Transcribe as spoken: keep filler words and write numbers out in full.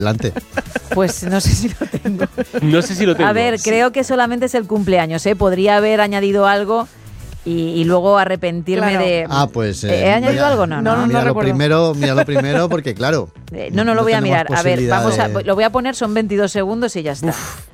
Adelante. Pues no sé si lo tengo. No sé si lo tengo. A ver, creo que solamente es el cumpleaños, ¿eh? Podría haber añadido algo y, y luego arrepentirme Claro. de... Ah, pues... ¿He eh, añadido mira- algo? No, no. No, no, Mira lo recuerdo. primero, mira lo primero, porque claro... Eh, no, no lo voy a tenemos mirar. A ver, posibilidad vamos a, de- lo voy a poner, son veintidós segundos y ya está.